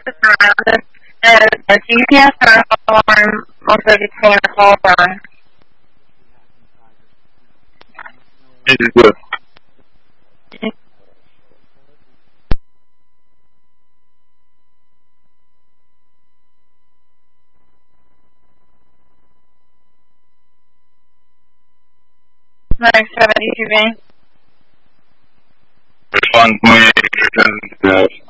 The GPS alarm also gets me a call on. This is good. Next 72 Bank. Respond to my